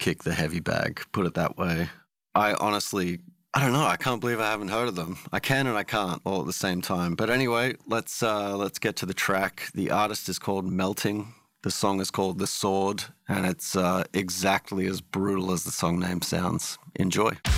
kick the heavy bag, put it that way. I honestly, I don't know. I can't believe I haven't heard of them. I can and I can't all at the same time. But anyway, let's get to the track. The artist is called Melting. The song is called The Sword, and it's exactly as brutal as the song name sounds. Enjoy.